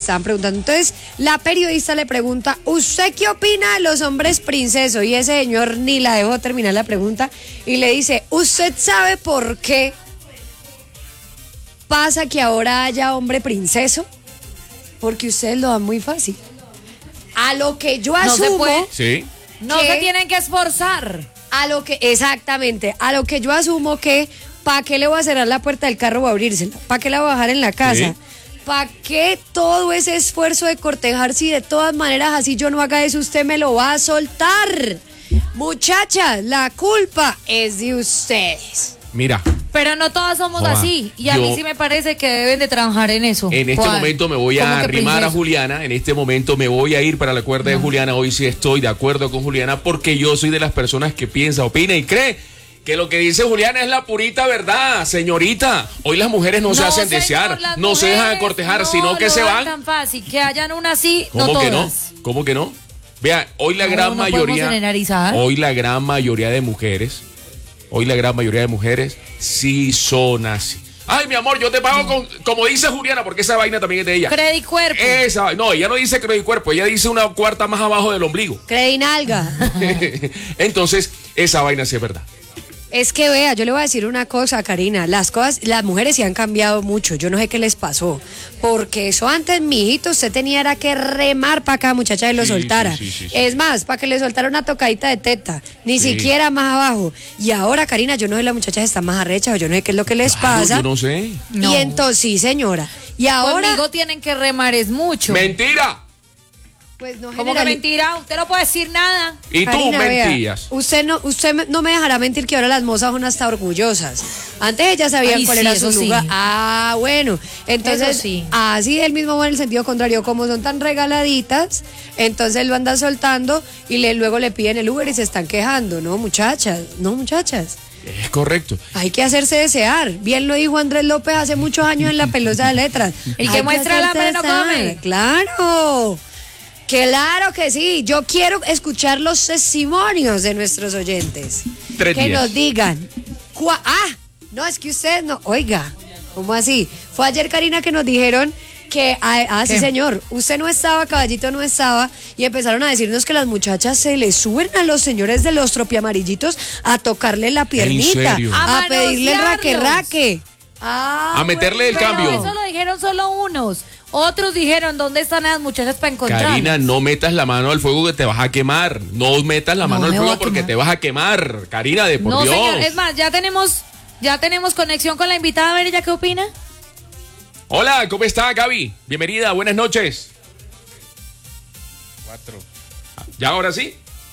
estaban preguntando. Entonces, la periodista le pregunta, ¿usted qué opina de los hombres princesos? Y ese señor ni la dejó terminar la pregunta y le dice, ¿usted sabe por qué pasa que ahora haya hombre princeso? Porque ustedes lo dan muy fácil. A lo que yo asumo... No se puede. Sí. No se tienen que esforzar. Exactamente, a lo que yo asumo que, ¿para qué le voy a cerrar la puerta del carro o abrírsela? ¿Para qué la voy a bajar en la casa? Sí. ¿Para qué todo ese esfuerzo de cortejar si de todas maneras así yo no haga eso, usted me lo va a soltar? Muchachas, la culpa es de ustedes. Mira, Pero no todas somos Joa, así. Y a mí yo- sí me parece que deben de trabajar en eso. en este ¿Cuál? momento me voy ¿Cómo a que arrimar a princesa? Juliana. En este momento me voy a ir para la cuerda de Juliana. Hoy sí estoy de acuerdo con Juliana porque yo soy de las personas que piensa, opina y cree que lo que dice Juliana es la purita verdad, señorita. Hoy las mujeres no se hacen señor, desear, las no se dejan mujeres cortejar, no sino que lo se dan van. tan fácil, que hayan una así, no ¿Cómo que no? todas. ¿Cómo que no? Vea, hoy la No, gran no podemos mayoría, generalizar. hoy la gran mayoría de mujeres, sí son así. Ay, mi amor, yo te pago como dice Juliana, porque esa vaina también es de ella. Credi cuerpo. No, ella no dice creo y cuerpo, ella dice una cuarta más abajo del ombligo. Credinalga. Entonces, esa vaina sí es verdad. Es que vea, yo le voy a decir una cosa, Karina, las mujeres sí han cambiado mucho, yo no sé qué les pasó, porque eso antes, mijito, usted tenía era que remar para acá, muchacha, y lo Sí, soltara. sí. Es más, para que le soltara una tocadita de teta, ni Sí. siquiera más abajo. Y ahora, Karina, yo no sé, las muchachas están más arrechas, o yo no sé qué es lo que les Claro, pasa. yo no sé. No. Y entonces, sí, señora. Y ahora, Conmigo tienen que remar, es mucho. Mentira. pues no ¿Cómo que generali- mentira? Usted no puede decir nada. Y tú Karina, vea, mentías. usted no me dejará mentir que ahora las mozas son hasta orgullosas. Antes ellas sabían Ay, cuál sí, era eso su sí. lugar. Ah, bueno. Entonces, Eso sí. así el mismo en el sentido contrario, como son tan regaladitas, entonces lo andan soltando y luego le piden el Uber y se están quejando. No, muchachas. Es correcto. Hay que hacerse desear. Bien lo dijo Andrés López hace muchos años en la Pelosa de Letras. El que Hay muestra el hacerse hambre no desear. come. Claro. Claro que sí. Yo quiero escuchar los testimonios de nuestros oyentes. 3 Que días. nos digan. No, es que usted no. Oiga, ¿cómo así? Fue ayer, Karina, que nos dijeron que. Sí, ¿Qué? señor. Usted no estaba, Caballito no estaba. Y empezaron a decirnos que las muchachas se le suben a los señores de los tropiamarillitos a tocarle la piernita. serio? A A pedirle el manosearlos. raque. A meterle el Pero cambio. eso lo dijeron solo unos. Otros dijeron, ¿dónde están las muchachas para encontrar? Karina, no metas la mano al fuego que te vas a quemar. No metas la No mano al me voy fuego a porque quemar. te vas a quemar. Karina, de por No, Dios. señor. Es más, ya tenemos conexión con la invitada. A ver, ¿ella qué opina? Hola, ¿cómo está, Gaby? Bienvenida, buenas noches. 4. ¿Ya ahora sí?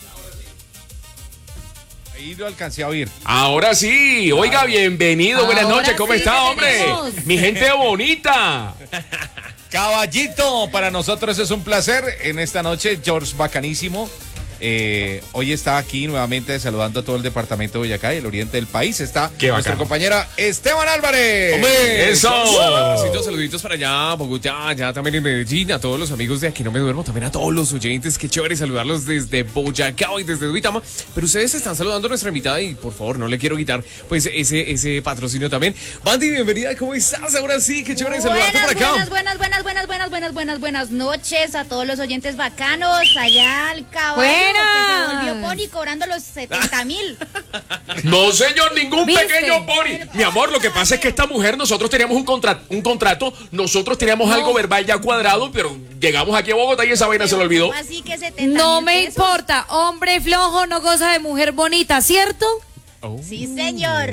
Ahí lo alcancé a oír. Ahora sí. Oiga, bienvenido, buenas Ahora noches. ¿Cómo sí está, te hombre? tenemos. Mi gente bonita. Caballito, para nosotros es un placer. En esta noche, George Bacanísimo. Hoy está aquí nuevamente saludando a todo el departamento de Boyacá y el oriente del país. Está Qué nuestra bacano. compañera Esteban Álvarez. ¡Hombre! ¡Eso! Saluditos para allá, Bogotá, ya también en Medellín, a todos los amigos de Aquí No Me Duermo, también a todos los oyentes, qué chévere saludarlos desde Boyacá y desde Duitama, pero ustedes están saludando a nuestra invitada y por favor no le quiero quitar pues ese patrocinio también. Bandy, bienvenida, ¿cómo estás? Ahora sí, qué chévere saludarte por acá. Buenas noches a todos los oyentes bacanos, allá al caballo que se volvió pony cobrando los 70,000. No, señor, ningún ¿Viste? pequeño pony. Mi amor, lo que pasa es que esta mujer, nosotros teníamos un contrato, nosotros teníamos algo verbal ya cuadrado, pero llegamos aquí a Bogotá y esa vaina se le olvidó. Así que 70,000 No me pesos. importa. Hombre flojo no goza de mujer bonita, ¿cierto? Sí, señor.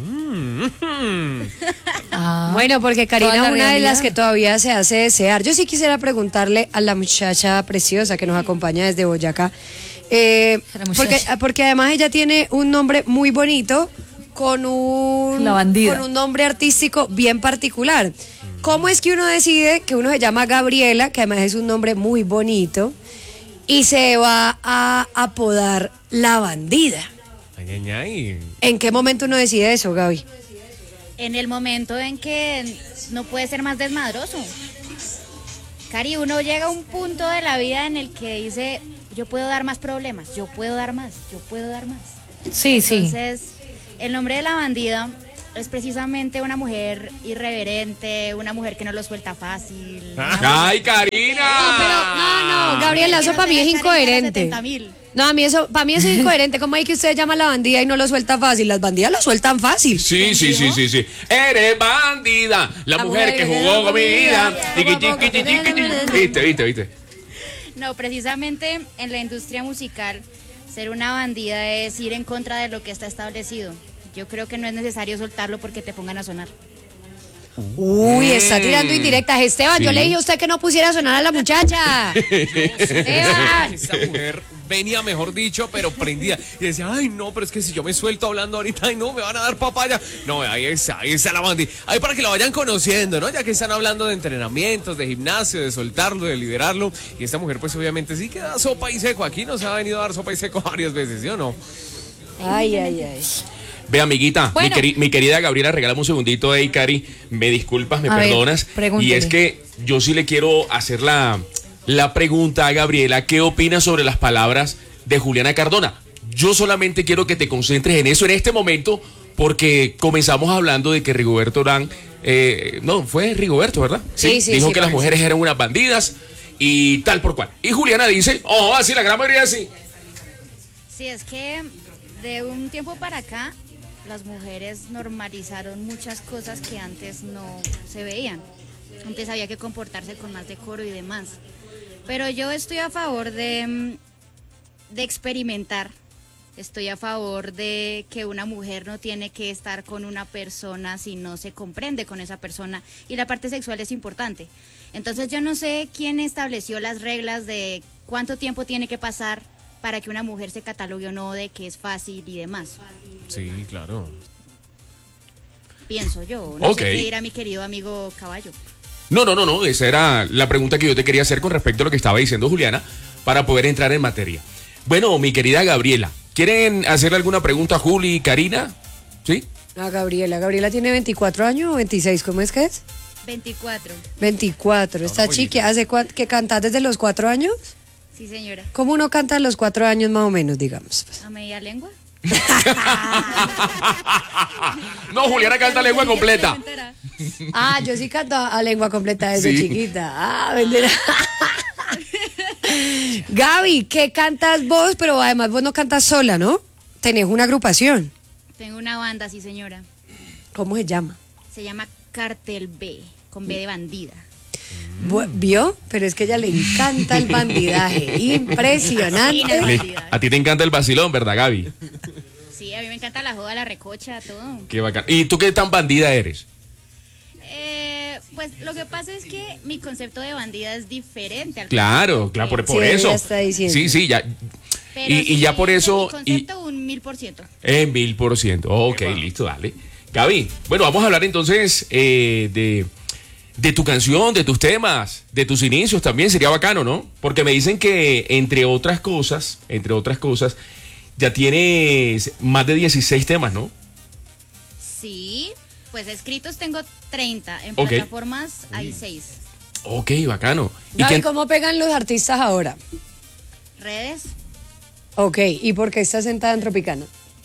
Bueno, porque Karina Toda es la una de realidad. las que todavía se hace desear. Yo sí quisiera preguntarle a la muchacha preciosa que nos acompaña desde Boyacá. La muchacha. Porque además ella tiene un nombre muy bonito con La bandida. con un nombre artístico bien particular. ¿Cómo es que uno decide que uno se llama Gabriela, que además es un nombre muy bonito, y se va a apodar La Bandida? Ay. ¿En qué momento uno decide eso, Gaby? En el momento en que no puede ser más desmadroso. Cari, uno llega a un punto de la vida en el que dice, yo puedo dar más problemas, yo puedo dar más. Sí, sí. Entonces, el nombre de La Bandida es precisamente una mujer irreverente, una mujer que no lo suelta fácil. una Ay, Karina. No, pero no, Gabriela, eso para mí es incoherente. 70.000. No, para mí eso es incoherente. ¿Cómo hay que usted llama a la bandida y no lo suelta fácil? Las bandidas lo sueltan fácil. Sí. Eres bandida, la mujer que jugó con mi vida. Viste. No, precisamente en la industria musical, ser una bandida es ir en contra de lo que está establecido. Yo creo que no es necesario soltarlo porque te pongan a sonar. Uy, está tirando indirectas. Esteban, Sí. yo le dije a usted que no pusiera a sonar a la muchacha. Esteban. Esa mujer venía, mejor dicho, pero prendida. Y decía, ay, no, pero es que si yo me suelto hablando ahorita, ay, no, me van a dar papaya. No, ahí está la bandida. Ahí para que la vayan conociendo, ¿no? Ya que están hablando de entrenamientos, de gimnasio, de soltarlo, de liberarlo. Y esta mujer, pues obviamente sí que da sopa y seco. Aquí nos ha venido a dar sopa y seco varias veces, ¿sí o no? Ay. Ve, amiguita, Bueno. mi querida Gabriela, regálame un segundito ahí, Cari. Me disculpas, me A ver, perdonas. pregúntele. Y es que yo sí le quiero hacer la pregunta a Gabriela. ¿Qué opinas sobre las palabras de Juliana Cardona? Yo solamente quiero que te concentres en eso en este momento, porque comenzamos hablando de que Rigoberto Urán, no, fue Rigoberto, ¿verdad? Sí, Dijo que las parece. mujeres eran unas bandidas y tal por cual. Y Juliana dice, oh, así la gran mayoría sí. Sí, es que de un tiempo para acá, las mujeres normalizaron muchas cosas que antes no se veían. Antes había que comportarse con más decoro y demás. Pero yo estoy a favor de experimentar. Estoy a favor de que una mujer no tiene que estar con una persona si no se comprende con esa persona. Y la parte sexual es importante. Entonces yo no sé quién estableció las reglas de cuánto tiempo tiene que pasar para que una mujer se catalogue o no de que es fácil y demás. Sí, claro. Pienso yo. No Ok. sé qué dirá mi querido amigo Caballo. No. Esa era la pregunta que yo te quería hacer con respecto a lo que estaba diciendo Juliana para poder entrar en materia. Bueno, mi querida Gabriela, ¿quieren hacerle alguna pregunta a Juli y Karina? ¿Sí? Gabriela tiene 24 años o 26, ¿cómo es que es? 24. 24. Esta chica, ¿hace que cantas desde los 4 años? Sí, señora. ¿Cómo uno canta a los 4 años más o menos, digamos? ¿A media lengua? No, Juliana canta lengua completa. Ah, yo sí canto a lengua completa desde Sí. chiquita. Ah, vendera. Gaby, ¿qué cantas vos? Pero además vos no cantas sola, ¿no? Tenés una agrupación. Tengo una banda, sí, señora. ¿Cómo se llama? Se llama Cartel B, con B de bandida. ¿Vio? Pero es que a ella le encanta el bandidaje. Impresionante. A ti te encanta el vacilón, ¿verdad, Gaby? Sí, a mí me encanta la joda, la recocha, todo. Qué bacán. ¿Y tú qué tan bandida eres? Pues lo que pasa es que mi concepto de bandida es diferente al Claro, por Sí, eso. ella está diciendo. Sí, ya. Pero Y sí, ya por eso. Mi concepto un 1000%. 1000%. Ok, listo, dale. Gaby, bueno, vamos a hablar entonces de tu canción, de tus temas, de tus inicios también. Sería bacano, ¿no? Porque me dicen que, entre otras cosas, ya tienes más de 16 temas, ¿no? Sí, pues escritos tengo 30. En Ok. plataformas hay 6. Ok, bacano. ¿Y Gaby, quién- ¿cómo pegan los artistas ahora? Redes. Ok, ¿y por qué estás sentada en Tropicana?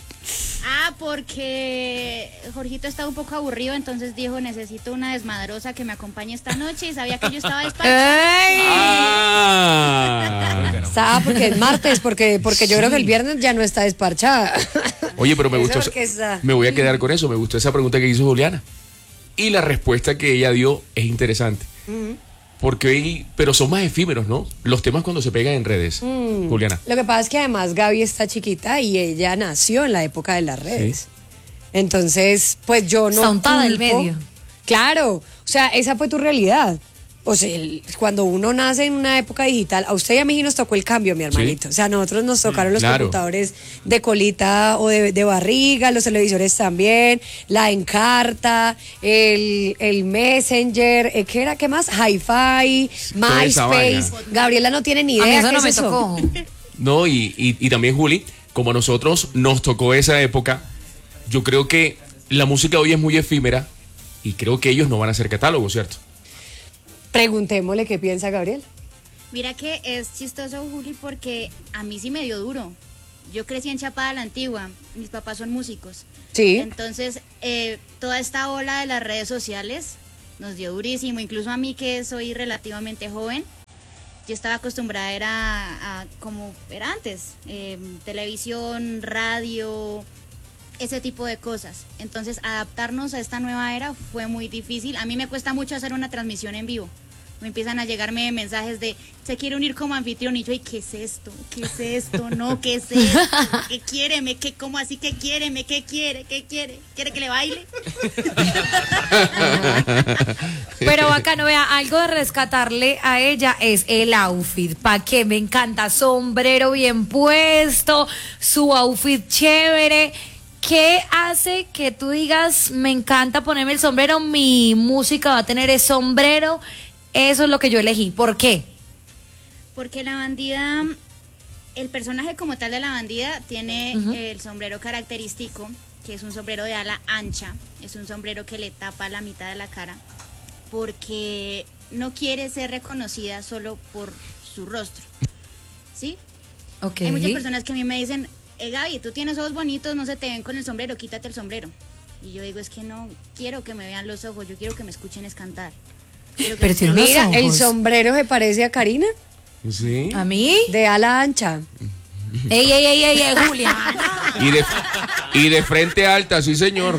Porque Jorgito estaba un poco aburrido, entonces dijo, necesito una desmadrosa que me acompañe esta noche y sabía que yo estaba despachada. ¡Ay! Ah. Porque es martes, porque yo creo que el viernes ya no está desparchada. Oye, pero me Esa gustó. orquesta. Me voy a quedar con eso. Me gustó esa pregunta que hizo Juliana. Y la respuesta que ella dio es interesante. Pero son más efímeros, ¿no? Los temas cuando se pegan en redes. Juliana. Lo que pasa es que además Gaby está chiquita y ella nació en la época de las redes. Entonces, pues yo no. Está untada del culpo. medio. Claro, o sea, esa fue tu realidad. O sea, cuando uno nace en una época digital, a usted y a mí nos tocó el cambio, mi hermanito. O sea, a nosotros nos tocaron los Claro. computadores de colita o de barriga, los televisores también, la Encarta, el Messenger, ¿qué era? ¿Qué más? Hi-Fi, Toda esa vaina. MySpace. Gabriela no tiene ni A mí idea eso qué no es me eso. tocó. No, y también, Juli, como a nosotros nos tocó esa época, yo creo que la música hoy es muy efímera y creo que ellos no van a hacer catálogo, ¿cierto? Preguntémosle qué piensa Gabriel. Mira que es chistoso, Juli, porque a mí sí me dio duro. Yo crecí en Chapada la Antigua, mis papás son músicos. Sí. Entonces, toda esta ola de las redes sociales nos dio durísimo, incluso a mí que soy relativamente joven, yo estaba acostumbrada a como era antes, televisión, radio, ese tipo de cosas. Entonces adaptarnos a esta nueva era fue muy difícil. A mí me cuesta mucho hacer una transmisión en vivo. Me empiezan a llegarme mensajes de, se quiere unir como anfitrión, y yo, ¿y qué es esto? ¿Qué es esto? No, ¿qué es esto? ¿Qué quiere? ¿Cómo así que quiere? ¿Qué quiere? ¿Qué quiere? ¿Quiere que le baile? Pero bacano, vea, algo de rescatarle a ella es el outfit. ¿Pa' qué? Me encanta, sombrero bien puesto, su outfit chévere. ¿Qué hace que tú digas, me encanta ponerme el sombrero, mi música va a tener el sombrero? Eso es lo que yo elegí. ¿Por qué? Porque la bandida, el personaje como tal de la bandida tiene el sombrero característico, que es un sombrero de ala ancha, es un sombrero que le tapa la mitad de la cara, porque no quiere ser reconocida solo por su rostro, ¿sí? Okay. Hay muchas personas que a mí me dicen, Gaby, tú tienes ojos bonitos, no se te ven con el sombrero, quítate el sombrero. Y yo digo, es que no quiero que me vean los ojos, yo quiero que me escuchen es cantar. Pero tiene unos Mira, el ojos. sombrero se parece a Karina, Sí. ¿A mí? de ala ancha. Ey, Juliana. Y de frente alta, sí, señor.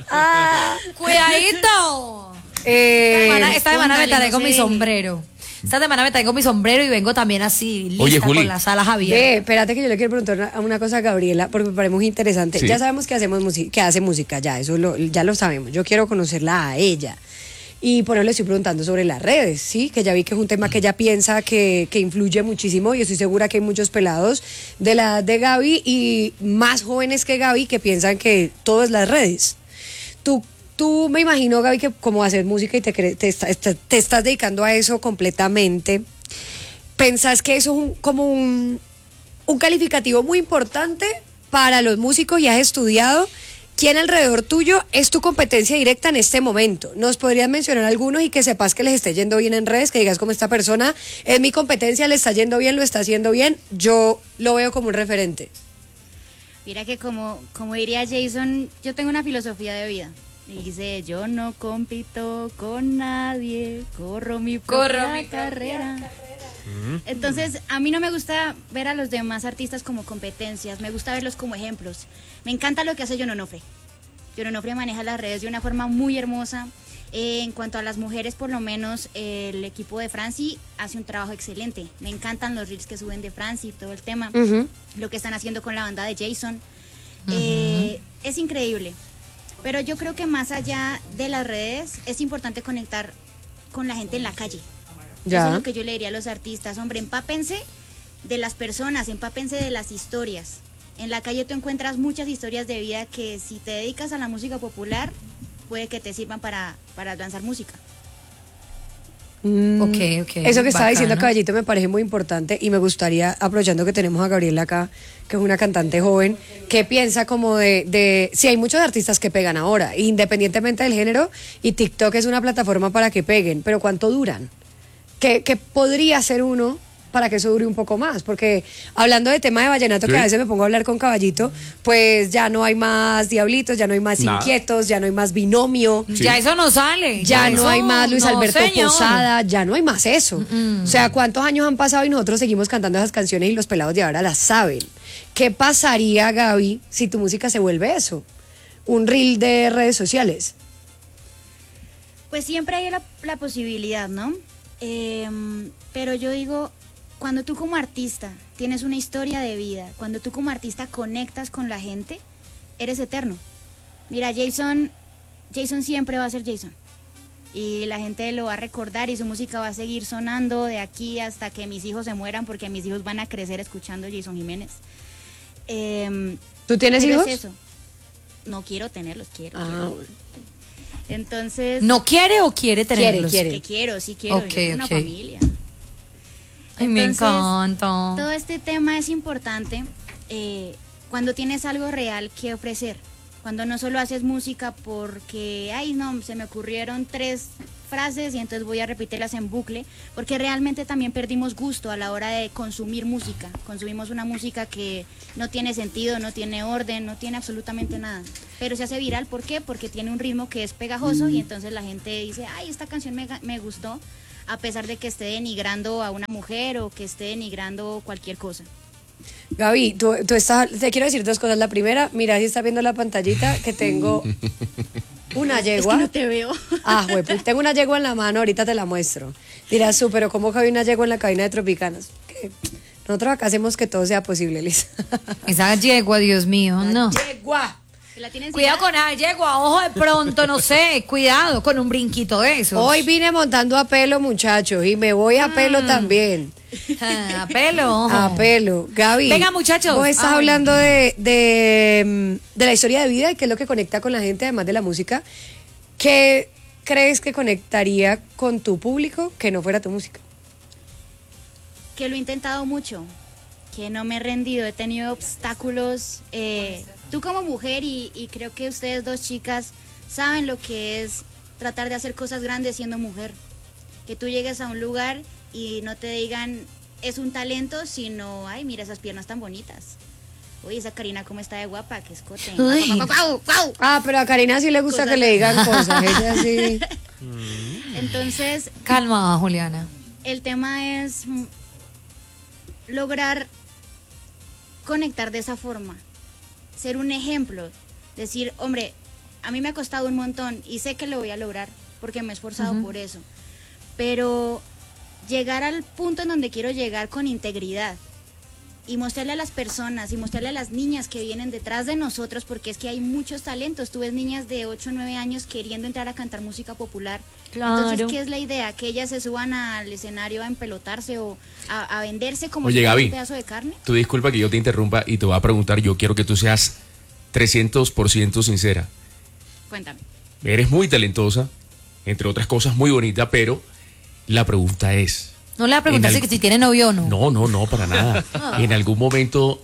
Cuidadito. Esta semana me Póngale, trae no con se mi deje. sombrero. Esta semana me traigo mi sombrero y vengo también así, lista, Oye, Juli. con las alas abiertas. Espérate que yo le quiero preguntar una cosa a Gabriela, porque me parece muy interesante. Sí. Ya sabemos que que hace música, ya, ya lo sabemos. Yo quiero conocerla a ella. Y por eso le estoy preguntando sobre las redes, ¿sí? Que ya vi que es un tema que ella piensa que influye muchísimo, y estoy segura que hay muchos pelados de la edad de Gaby y más jóvenes que Gaby que piensan que todo es las redes. Tú me imagino, Gaby, que como hacer música y te estás dedicando a eso completamente, ¿pensás que eso es como un calificativo muy importante para los músicos y has estudiado? ¿Quién alrededor tuyo es tu competencia directa en este momento? ¿Nos podrías mencionar algunos y que sepas que les esté yendo bien en redes? Que digas, como esta persona es mi competencia, le está yendo bien, lo está haciendo bien, yo lo veo como un referente. Mira que como diría Jason, yo tengo una filosofía de vida. Y dice, yo no compito con nadie, corro mi propia carrera. Entonces, a mí no me gusta ver a los demás artistas como competencias, me gusta verlos como ejemplos. Me encanta lo que hace John Onofre. John Onofre maneja las redes de una forma muy hermosa. En cuanto a las mujeres, por lo menos, el equipo de Franci hace un trabajo excelente. Me encantan los reels que suben de Franci, todo el tema. Lo que están haciendo con la banda de Jason. Es increíble. Pero yo creo que más allá de las redes, es importante conectar con la gente en la calle. Ya. Eso es lo que yo le diría a los artistas. Hombre, empápense de las personas, empápense de las historias. En la calle tú encuentras muchas historias de vida que si te dedicas a la música popular, puede que te sirvan para lanzar música. Ok. Eso que estaba diciendo Bacano. Caballito me parece muy importante, y me gustaría, aprovechando que tenemos a Gabriela acá, que es una cantante joven, que piensa como si hay muchos artistas que pegan ahora, independientemente del género, y TikTok es una plataforma para que peguen, pero ¿cuánto duran? ¿Qué podría hacer uno para que eso dure un poco más? Porque hablando de tema de vallenato, Sí. que a veces me pongo a hablar con Caballito, pues ya no hay más Diablitos, ya no hay más Nada. Inquietos, ya no hay más Binomio. Sí. Ya eso no sale. Ya no eso hay más Luis no, Alberto señor. Posada, ya no hay más eso. O sea, ¿cuántos años han pasado y nosotros seguimos cantando esas canciones y los pelados de ahora las saben? ¿Qué pasaría, Gaby, si tu música se vuelve eso? Un reel de redes sociales. Pues siempre hay la posibilidad, ¿no? Pero yo digo, cuando tú como artista tienes una historia de vida, cuando tú como artista conectas con la gente, eres eterno. Mira, Jason siempre va a ser Jason. Y la gente lo va a recordar y su música va a seguir sonando de aquí hasta que mis hijos se mueran, porque mis hijos van a crecer escuchando Jason Jiménez. ¿Tú tienes Pero hijos? es eso. No quiero tenerlos, quiero. Ah, bueno. Entonces, ¿No quiere o quiere tenerlos? Quiere. que quiero, sí quiero. Ok, yo tengo una ok. familia. Ay, me Entonces, encanta. Todo este tema es importante cuando tienes algo real que ofrecer. Cuando no solo haces música porque, ay no, se me ocurrieron 3 frases y entonces voy a repetirlas en bucle, porque realmente también perdimos gusto a la hora de consumir música. Consumimos una música que no tiene sentido, no tiene orden, no tiene absolutamente nada. Pero se hace viral, ¿por qué? Porque tiene un ritmo que es pegajoso y entonces la gente dice, ay, esta canción me gustó. a pesar de que esté denigrando a una mujer o que esté denigrando cualquier cosa. Gaby, tú estás, te quiero decir dos cosas. La primera, mira, si estás viendo la pantallita, que tengo una yegua. Es que no te veo. Ah, güey, pues tengo una yegua en la mano, ahorita te la muestro. Dirás, pero ¿cómo cabe una yegua en la cabina de Tropicanas? Que nosotros acá hacemos que todo sea posible, Liz. Esa yegua, Dios mío, no. Yegua. ¿La tienes Cuidado con la yegua, ojo de pronto, no sé, cuidado con un brinquito de esos. Hoy vine montando a pelo, muchachos, y me voy a pelo también. A pelo, ojo. A pelo. Gaby. Venga, muchachos. Vos estás hablando de la historia de vida y qué es lo que conecta con la gente, además de la música. ¿Qué crees que conectaría con tu público que no fuera tu música? Que lo he intentado mucho, que no me he rendido, he tenido obstáculos. Tú como mujer y creo que ustedes dos chicas saben lo que es tratar de hacer cosas grandes siendo mujer. Que tú llegues a un lugar y no te digan es un talento, sino, ay, mira esas piernas tan bonitas. Uy, esa Karina cómo está de guapa, que escote. Uy. ¡Guau, guau! Ah, pero a Karina sí le gusta Cosas que le digan cosas. Ella sí. Entonces, Calma, Juliana. el tema es lograr conectar de esa forma, ser un ejemplo, decir, hombre, a mí me ha costado un montón y sé que lo voy a lograr porque me he esforzado por eso, pero llegar al punto en donde quiero llegar con integridad y mostrarle a las personas y mostrarle a las niñas que vienen detrás de nosotros, porque es que hay muchos talentos. Tú ves niñas de 8 o 9 años queriendo entrar a cantar música popular. Claro. Entonces, ¿qué es la idea? Que ellas se suban al escenario a empelotarse o a venderse como Oye, si fuera Gaby, un pedazo de carne. Tú disculpa que yo te interrumpa y te voy a preguntar, yo quiero que tú seas 300% sincera. Cuéntame. Eres muy talentosa, entre otras cosas muy bonita, pero la pregunta es... No le preguntaste En que si tiene novio o no. No, para nada. En algún momento,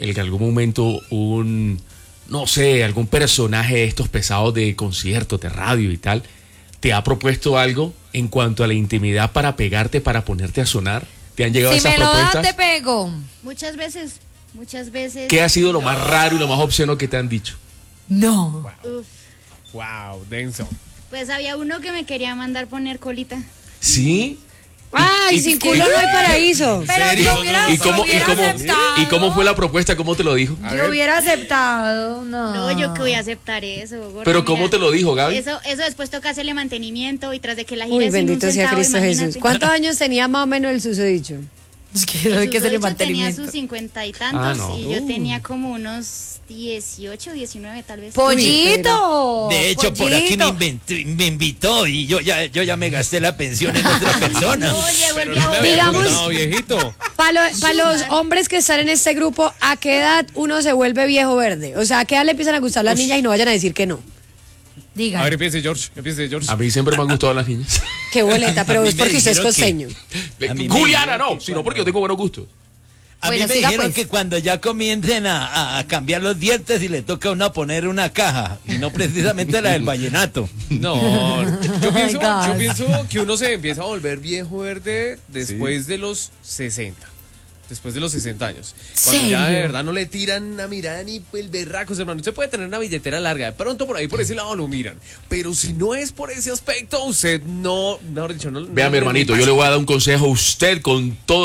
no sé, algún personaje de estos pesados de conciertos, de radio y tal, ¿te ha propuesto algo en cuanto a la intimidad para pegarte, para ponerte a sonar? ¿Te han llegado Si esas me lo propuestas? das, te pego. Muchas veces. ¿Qué ha sido lo más raro y lo más obsceno que te han dicho? No. Uf, Wow, denso. pues había uno que me quería mandar poner colita. ¿Sí? Ay, sin culo no hay paraíso. Pero yo hubiera, ¿Y cómo, yo hubiera aceptado. ¿Y cómo fue la propuesta? ¿Cómo te lo dijo? Yo hubiera aceptado, no. No, yo que voy a aceptar eso, gorda, Pero ¿cómo mira. te lo dijo, Gaby? Eso después toca hacerle mantenimiento y tras de que la gira Uy, es sin un bendito sea centavo, Cristo imagínate. Jesús. ¿Cuántos años tenía más o menos el susodicho? Es que hay que hacerle Tenía mantenimiento. sus 50 y tantos Ah, no. y yo tenía como unos 18, 19 tal vez. ¡Pollito! De hecho, por aquí ¡Pollito! me invitó y yo ya me gasté la pensión en otra persona. Oye, Pero volví no me a había Digamos- preguntado, viejito. Para los hombres que están en este grupo, ¿a qué edad uno se vuelve viejo verde? O sea, ¿a qué edad le empiezan a gustar las niñas y no vayan a decir que no? Diga. A ver, empiece George. A mí siempre me han gustado las niñas. Qué boleta, pero A mí es me porque usted es dijeron costeño. A mí me Juliana, dijeron no, sino porque yo tengo buenos gustos. A Bueno, mí me siga, dijeron pues. que cuando ya comiencen a cambiar los dientes y le toca a uno poner una caja, y no precisamente la del vallenato. No, yo God. pienso que uno se empieza a volver viejo verde después de los 60. Después de los 60 años. Cuando ya de ¿Serio? verdad no le tiran una mirada ni el berraco, hermano. Usted puede tener una billetera larga. De pronto por ahí, por ese lado lo miran. Pero si no es por ese aspecto, usted no, mejor dicho, no. Vea, mi hermanito, yo le voy a dar un consejo a usted con todos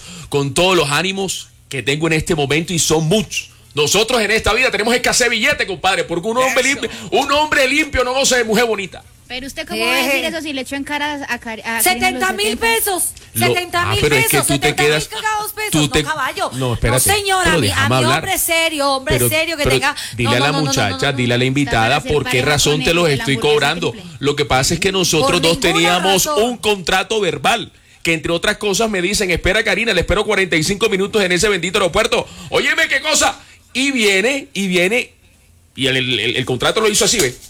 los ánimos que tengo en este momento y son muchos. Nosotros en esta vida tenemos escasez de billete, compadre, porque un hombre limpio no goza de mujer bonita. Pero usted cómo va a decir eso si le echó en cara a Karina 70 los mil 70? pesos. 70 mil pero es pesos. que tú te 70 quedas- mil cagados pesos. tú te- No, caballo. No, espérate, No, señora. pero A déjame mí hablar. hombre serio que pero tenga. dile No, a la no, no, no, muchacha, no, no, no. dile a la invitada Está para ser por qué pareja razón con te él los de la estoy hamburguesa cobrando. triple. Lo que pasa es que nosotros Por dos ninguna teníamos razón. un contrato verbal. Que entre otras cosas me dicen, espera Karina, le espero 45 minutos en ese bendito aeropuerto. Óyeme, ¿qué cosa? Y viene, y el contrato lo hizo así, ¿ve?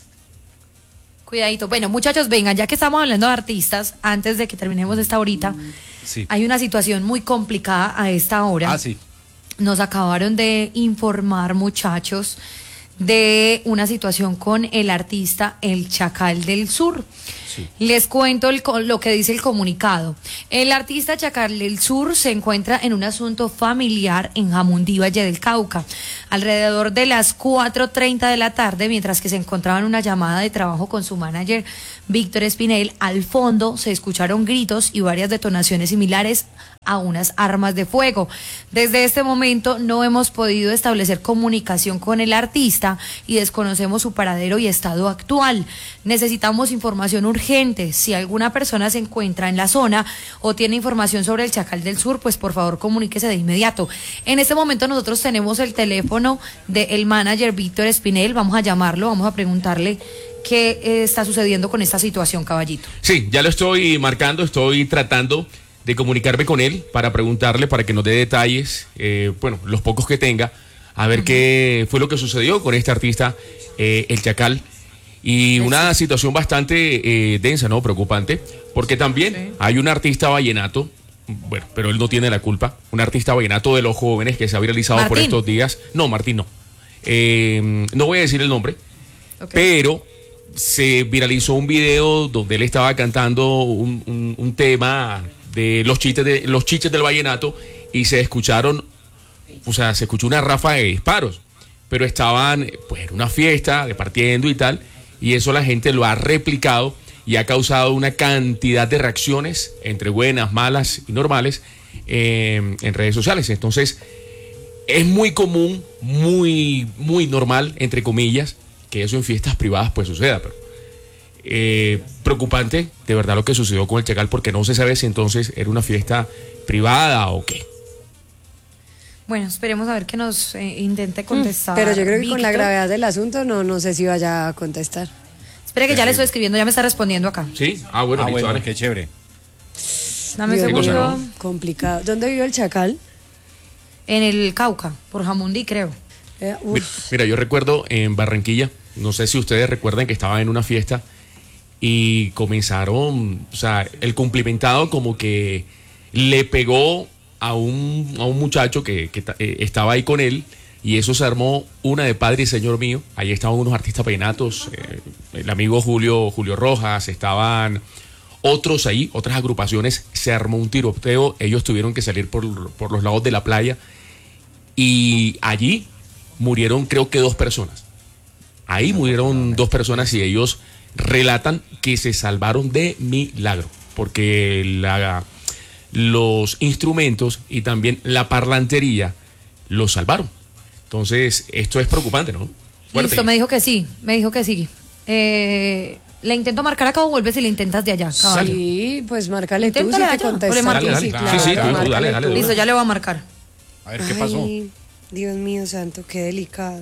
Cuidadito. Bueno, muchachos, vengan, ya que estamos hablando de artistas, antes de que terminemos esta horita, Sí. hay una situación muy complicada a esta hora. Ah, sí. Nos acabaron de informar, muchachos, de una situación con el artista El Chacal del Sur. Les cuento lo que dice el comunicado. El artista Chacal del Sur se encuentra en un asunto familiar en Jamundí, Valle del Cauca. Alrededor de las 4:30 de la tarde, mientras que se encontraba en una llamada de trabajo con su manager Víctor Espinel, al fondo se escucharon gritos y varias detonaciones similares a unas armas de fuego. Desde este momento no hemos podido establecer comunicación con el artista y desconocemos su paradero y estado actual. Necesitamos información urgente. Si alguna persona se encuentra en la zona o tiene información sobre el Chacal del Sur, pues por favor comuníquese de inmediato. En este momento nosotros tenemos el teléfono del manager Víctor Espinel. Vamos a llamarlo, vamos a preguntarle qué está sucediendo con esta situación, caballito. Sí, ya lo estoy marcando, estoy tratando de comunicarme con él para preguntarle, para que nos dé detalles, bueno, los pocos que tenga, a ver qué fue lo que sucedió con este artista, El Chacal. Y una situación bastante densa, ¿no? Preocupante, porque también hay un artista vallenato, bueno, pero él no tiene la culpa, un artista vallenato de los jóvenes que se ha viralizado por estos días. No, Martín no. No voy a decir el nombre, pero se viralizó un video donde él estaba cantando un tema de los chistes del vallenato y se escucharon, o sea, se escuchó una ráfaga de disparos, pero estaban pues en una fiesta, departiendo y tal, y eso la gente lo ha replicado y ha causado una cantidad de reacciones entre buenas, malas y normales en redes sociales. Entonces es muy común, muy normal, entre comillas, que eso en fiestas privadas pues suceda, pero preocupante de verdad lo que sucedió con el Chacal, porque no se sabe si entonces era una fiesta privada o qué. Bueno, esperemos a ver que nos intente contestar. Pero yo creo que Víctor, con la gravedad del asunto no sé si vaya a contestar. Espere que ya le estoy escribiendo, ya me está respondiendo acá. Sí, bueno, listo, bueno, dale. qué chévere. Dame Dios un segundo. mío, complicado. ¿Dónde vive el Chacal? En el Cauca, por Jamundí, creo. Mira, yo recuerdo en Barranquilla, no sé si ustedes recuerdan que estaba en una fiesta y comenzaron, o sea, el cumplimentado como que le pegó a un muchacho que estaba ahí con él, y eso se armó una de padre y señor mío. Ahí estaban unos artistas vallenatos, el amigo Julio Rojas, estaban otros ahí, otras agrupaciones. Se armó un tiroteo, ellos tuvieron que salir por los lados de la playa y allí murieron creo que 2 personas. Ahí murieron 2 personas y ellos relatan que se salvaron de milagro, porque los instrumentos y también la parlantería los salvaron. Entonces, esto es preocupante, ¿no? Fuerte. Listo, me dijo que sí. Le intento marcar acá o vuelves y le intentas de allá, caballo. Sí, pues márcale tú si Inténtale te allá, contesta. o le marco. Dale, Sí, dale. claro, Sí, tú, márcale dale. tú. Listo, ya le voy a marcar. A ver qué pasó. Ay, Dios mío santo, qué delicado.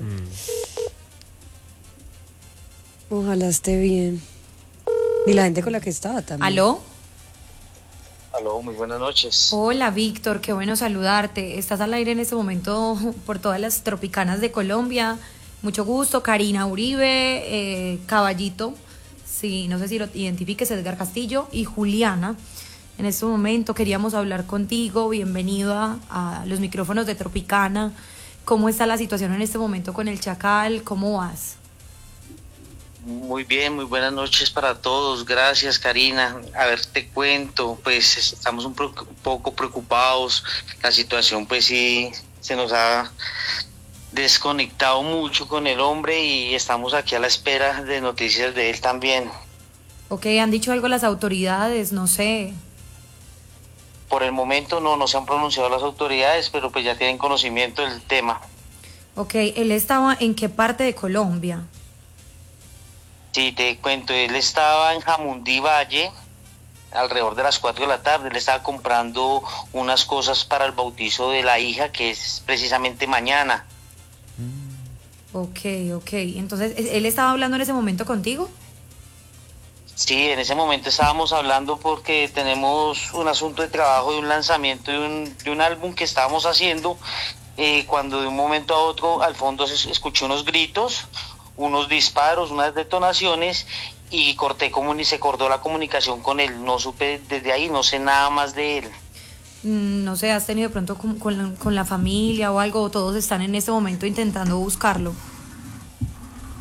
Ojalá esté bien. Y la gente con la que estaba también. ¿Aló? Aló, muy buenas noches. Hola, Víctor, qué bueno saludarte. Estás al aire en este momento por todas las tropicanas de Colombia. Mucho gusto, Karina Uribe, Caballito, sí, no sé si lo identifiques, Edgar Castillo y Juliana. En este momento queríamos hablar contigo. Bienvenido a los micrófonos de Tropicana. ¿Cómo está la situación en este momento con el Chacal? ¿Cómo vas? Muy bien, muy buenas noches para todos. Gracias, Karina. A ver, te cuento, pues estamos un poco preocupados. La situación pues sí se nos ha desconectado mucho con el hombre y estamos aquí a la espera de noticias de él también. Ok, ¿han dicho algo las autoridades? No sé. Por el momento no se han pronunciado las autoridades, pero pues ya tienen conocimiento del tema. Ok, ¿él estaba en qué parte de Colombia? Sí, te cuento, él estaba en Jamundí Valle alrededor de las 4 de la tarde. Él estaba comprando unas cosas para el bautizo de la hija, que es precisamente mañana. Ok. Entonces, ¿él estaba hablando en ese momento contigo? Sí, en ese momento estábamos hablando porque tenemos un asunto de trabajo, de un lanzamiento de un álbum que estábamos haciendo, cuando de un momento a otro al fondo se escuchó unos gritos, unos disparos, unas detonaciones, y se cortó la comunicación con él. No supe desde ahí, no sé nada más de él. No sé, ¿has tenido de pronto con la familia o algo? ¿O todos están en este momento intentando buscarlo?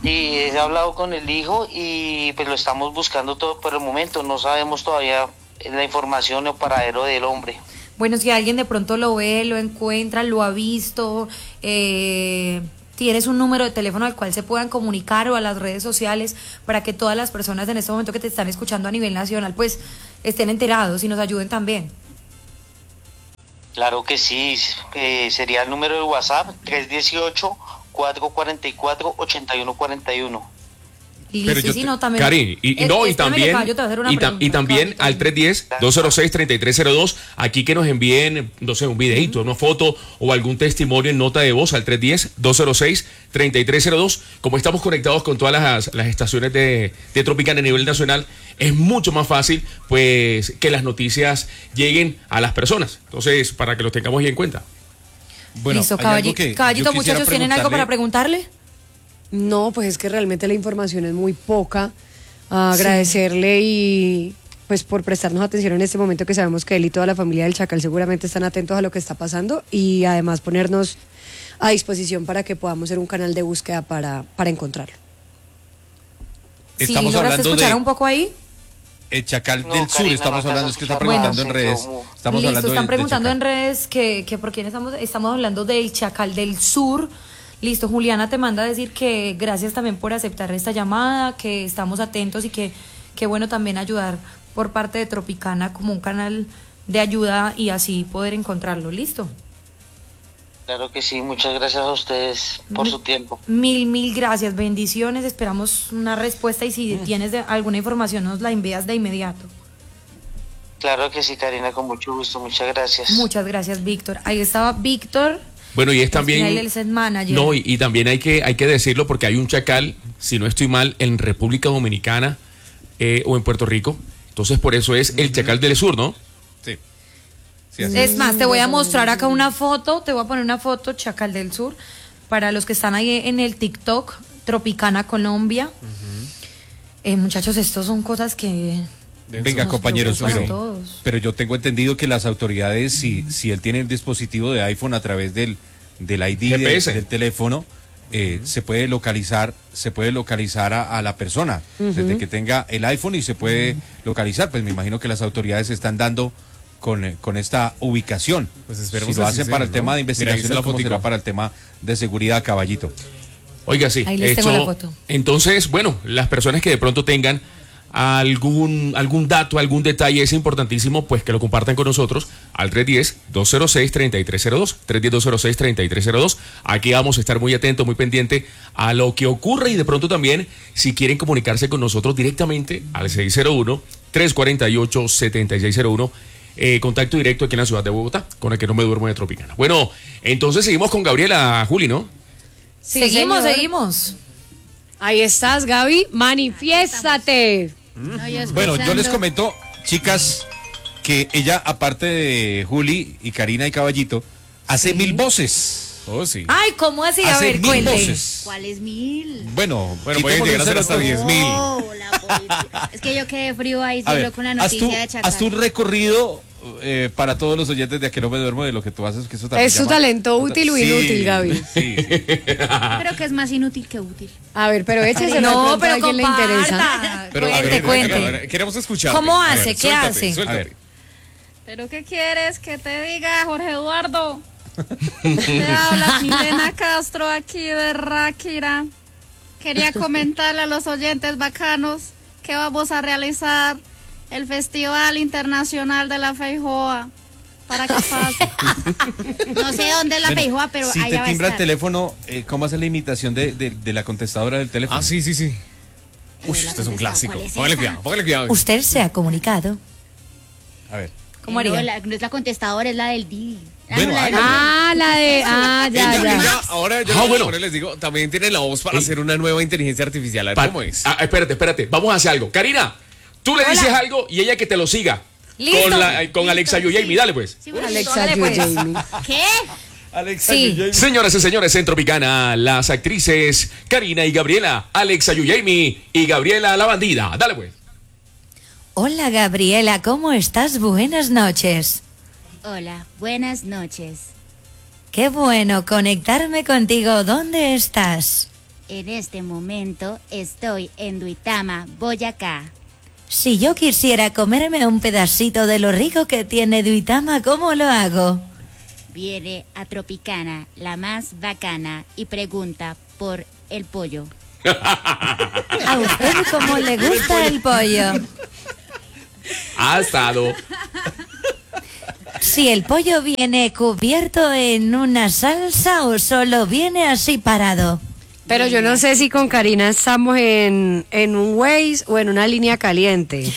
Y he hablado con el hijo y pues lo estamos buscando todo por el momento. No sabemos todavía la información o paradero del hombre. Bueno, si alguien de pronto lo ve, lo encuentra, lo ha visto, tienes un número de teléfono al cual se puedan comunicar o a las redes sociales para que todas las personas en este momento que te están escuchando a nivel nacional pues estén enterados y nos ayuden también. Claro que sí, sería el número de WhatsApp 318-444-8141. Pero Sí, no, también. Cari, y también al 310-206-3302, aquí que nos envíen, no sé, un videito, una foto o algún testimonio en nota de voz al 310-206-3302. Como estamos conectados con todas las estaciones de Tropicana a nivel nacional, es mucho más fácil pues que las noticias lleguen a las personas. Entonces, para que lo tengamos ahí en cuenta. Bueno, listo, hay algo que caballito, yo quisiera muchachos, ¿tienen algo para preguntarle? No, pues es que realmente la información es muy poca. Agradecerle y pues por prestarnos atención en este momento, que sabemos que él y toda la familia del Chacal seguramente están atentos a lo que está pasando, y además ponernos a disposición para que podamos ser un canal de búsqueda para encontrarlo. Estamos ¿lograste hablando escuchar de un poco ahí? el Chacal No, del Sur, Karina, estamos no hablando, es que está preguntando en redes. Estamos Listo, hablando están del preguntando en Chacal. redes que por quién estamos hablando del Chacal del Sur. Listo, Juliana te manda a decir que gracias también por aceptar esta llamada, que estamos atentos y que bueno también ayudar por parte de Tropicana como un canal de ayuda y así poder encontrarlo. Listo. Claro que sí, muchas gracias a ustedes por su tiempo. Mil gracias, bendiciones, esperamos una respuesta y si tienes alguna información nos la envías de inmediato. Claro que sí, Karina, con mucho gusto, muchas gracias. Muchas gracias, Víctor. Ahí estaba Víctor. Bueno, y es también... Él es el manager. No, y también hay que decirlo porque hay un Chacal, si no estoy mal, en República Dominicana o en Puerto Rico. Entonces, por eso es el Chacal del Sur, ¿no? Sí. Sí, así Es más, te voy a mostrar acá una foto, te voy a poner una foto, Chacal del Sur, para los que están ahí en el TikTok, Tropicana Colombia. Muchachos, estos son cosas que... Venga, nos compañeros, preocupan a todos. pero yo tengo entendido que las autoridades, si él tiene el dispositivo de iPhone a través del ID GPS. del teléfono, se puede localizar a la persona desde que tenga el iPhone y se puede localizar. Pues me imagino que las autoridades están dando con esta ubicación. Pues si esperemos lo así hacen sea, para el ¿no? tema de Mira, ahí investigación, está la ¿cómo será fotico. para el tema de seguridad, Caballito? Oiga, sí. Ahí les tengo la foto. Entonces, bueno, las personas que de pronto tengan algún dato, algún detalle, es importantísimo pues que lo compartan con nosotros al 310-206-3302, 310-206-3302. Aquí vamos a estar muy atentos, muy pendientes a lo que ocurre, y de pronto también si quieren comunicarse con nosotros directamente al 601-348-7601, contacto directo aquí en la ciudad de Bogotá, con el que no me duermo de Tropicana. Bueno, entonces seguimos con Gabriela, Juli, ¿no? Sí, seguimos, señor. seguimos. Ahí estás, Gaby, manifiéstate. No, Bueno, yo les escuchando- comento, chicas, que ella, aparte de Juli y Karina y Caballito, hace 1000 voces. Oh, sí. Ay, ¿cómo así? A Hace ver, 1000 cuente. voces. ¿Cuál es 1000? Bueno, Bueno, pueden llegar a ser hasta 10,000. Oh, la policía. Es que yo quedé frío ahí, A ver, solo con la haz noticia tú, de Chacal. haz tu recorrido para todos los oyentes de A que no me duermo de lo que tú haces, que eso también Es tu llama- talento útil o Sí, inútil, Gaby. Sí, sí. Pero que es más inútil que útil. A ver, pero échese No, pero a alguien le interesa. comparta. Pero, a Cuente, ver, a cuente. ver, queremos escuchar. ¿Cómo hace? ¿Qué hace? A ver, ¿Pero qué quieres que te diga, Jorge Eduardo? Te habla Milena Castro aquí de Ráquira. Quería comentarle a los oyentes bacanos que vamos a realizar el Festival Internacional de la Feijoa. Para que pase. No sé dónde es la bueno, feijoa, pero si allá te va a timbra el estar. teléfono, ¿cómo hace la imitación de la contestadora del teléfono? Ah, sí, sí, sí. Uy, la este es un contestado, clásico. ¿cuál es Póngale esa? cuidado, póngale cuidado. Usted se ha comunicado. A ver. ¿Cómo haría? No es la contestadora, es la del Didi. Bueno, la del La de. ya. Ella, ahora yo bueno. ahora les digo, también tiene la voz para hacer una nueva inteligencia artificial. A ver cómo es. Espérate, vamos a hacer algo. Karina, tú le dices algo y ella que te lo siga. Listo. Con Alexa Yuyaymi, dale pues. Sí, bueno, Alexa Dale, pues. Yuyaymi. ¿Qué? Alexa, Sí. Señoras y señores, en Tropicana, las actrices Karina y Gabriela, Alexa Yuyaymi y Gabriela la bandida. Dale pues. Hola, Gabriela, ¿cómo estás? Buenas noches. Hola, buenas noches. Qué bueno conectarme contigo. ¿Dónde estás? En este momento estoy en Duitama, Boyacá. Si yo quisiera comerme un pedacito de lo rico que tiene Duitama, ¿cómo lo hago? Viene a Tropicana, la más bacana, y pregunta por el pollo. ¿A usted cómo le gusta el pollo? Asado. Si el pollo viene cubierto en una salsa o solo viene así parado. Pero yo no sé si con Karina estamos en un Waze o en una línea caliente.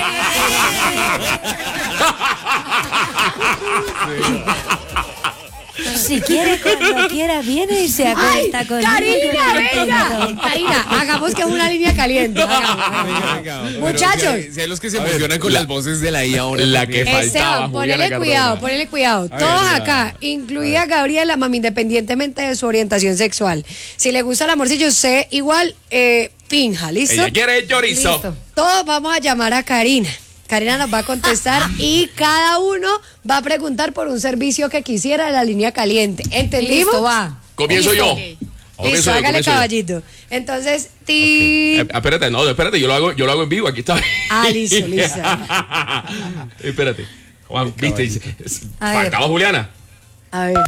Si quiere, cuando quiera, viene y se acuesta conmigo. Karina, venga. Karina, hagamos que es una línea caliente. Hagamos. Muchachos. Si hay los que se emocionan con las voces de la IA ahora. La que faltaba. Esteban, ponele cuidado. Todos acá, incluida Gabriela, mami, independientemente de su orientación sexual. Si le gusta el amorcillo, sé igual, finja, ¿listo? Ella quiere chorizo. Listo. Todos vamos a llamar a Karina. Karina nos va a contestar y cada uno va a preguntar por un servicio que quisiera de la línea caliente. ¿Entendimos? Listo, va. Comienzo yo. Listo, hágale caballito. Entonces, Espérate, yo lo hago en vivo, aquí está. Listo. Espérate. Juan, viste, A ver. faltaba Juliana. A ver.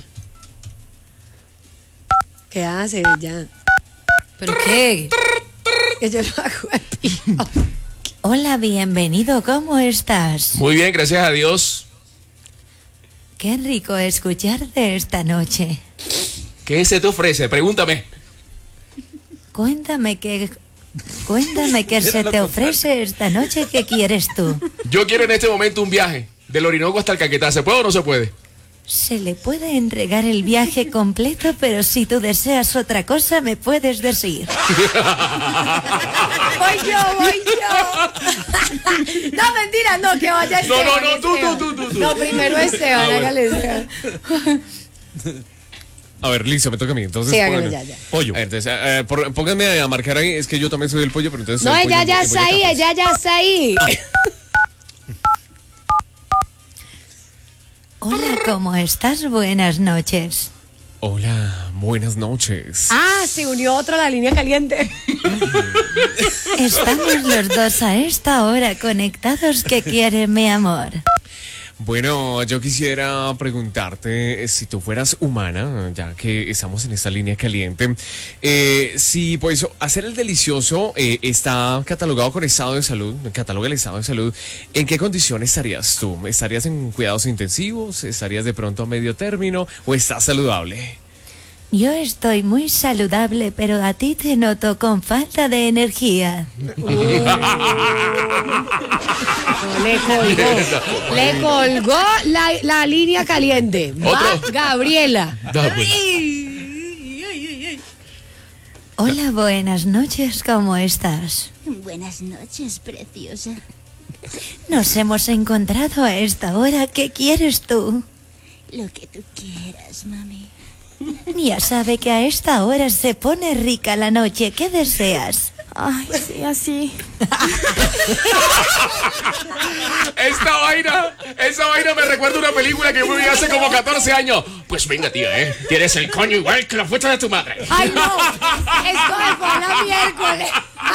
¿Qué hace ya? ¿Pero qué? Que yo lo hago aquí. Hola, bienvenido, ¿cómo estás? Muy bien, gracias a Dios. Qué rico escucharte esta noche. ¿Qué se te ofrece? Pregúntame. Cuéntame qué se te ofrece esta noche, ¿qué quieres tú? Yo quiero en este momento un viaje del Orinoco hasta el Caquetá. ¿Se puede o no se puede? Se le puede entregar el viaje completo, pero si tú deseas otra cosa, me puedes decir. Voy yo. No, mentira, no, que vaya Esteban. No, tú. No, primero Esteban, bueno. hágale Esteban. A ver, listo, me toca a mí. Entonces, Sí, hágale ya. Pollo. A ver, entonces, pónganme a marcar ahí. Es que yo también soy del pollo, pero entonces. No, soy ella pollo ya de está ahí, Boyacá. ella ya está ahí. Hola, ¿cómo estás? Buenas noches. Hola, buenas noches. Se unió otro a la línea caliente. Estamos los dos a esta hora conectados. ¿Qué quiere mi amor? Bueno, yo quisiera preguntarte si tú fueras humana, ya que estamos en esta línea caliente, si pues hacer el delicioso está catalogado con estado de salud, cataloga el estado de salud, ¿en qué condición estarías tú? ¿Estarías en cuidados intensivos? ¿Estarías de pronto a medio término? ¿O estás saludable? Yo estoy muy saludable, pero a ti te noto con falta de energía. Le colgó la línea caliente. Va ¿Otro? Gabriela. Hola, buenas noches, ¿cómo estás? Buenas noches, preciosa. Nos hemos encontrado a esta hora, ¿qué quieres tú? Lo que tú quieras, mami. Ya sabe que a esta hora se pone rica la noche, ¿qué deseas? Ay, sí, así. Esa vaina me recuerda a una película que yo vi hace como 14 años. Pues venga, tía, tienes el coño igual que la fuerza de tu madre. Ay, no. Esto me fue a la miércoles.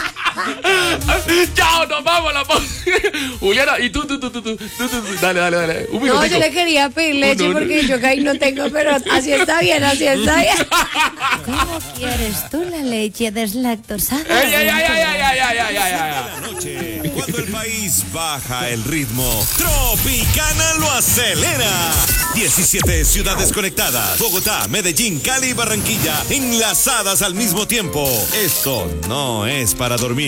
Chao, nos vamos, Juliana, y tú. Dale. Un No, minutico. yo le quería pedir leche No. porque yo ahí no tengo, pero así está bien. ¿Cómo quieres tú la leche deslactosada? Ay. La noche, cuando el país baja el ritmo, Tropicana lo acelera. 17 ciudades conectadas. Bogotá, Medellín, Cali y Barranquilla enlazadas al mismo tiempo. Esto no es para dormir.